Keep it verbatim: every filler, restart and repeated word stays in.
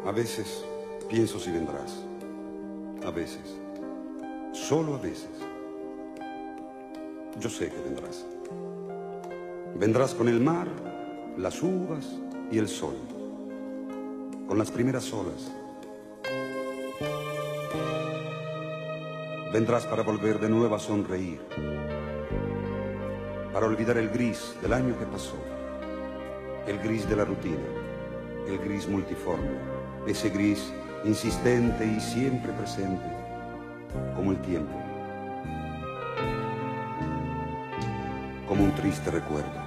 A veces pienso si vendrás. A veces. Solo a veces. Yo sé que vendrás. Vendrás con el mar, las uvas y el sol. Con las primeras olas. Vendrás para volver de nuevo a sonreír. Para olvidar el gris del año que pasó. El gris de la rutina. El gris multiforme. Ese gris insistente y siempre presente. Como el tiempo. Como un triste recuerdo.